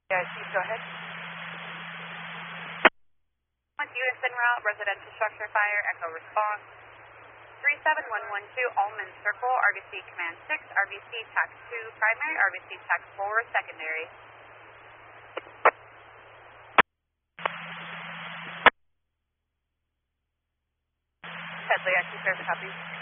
Yeah, go ahead. Unison route, residential structure fire, echo response. 37112 Allman Circle, RBC Command 6, RBC TAC 2 primary, RBC TAC 4 secondary. Headley, I see service copies.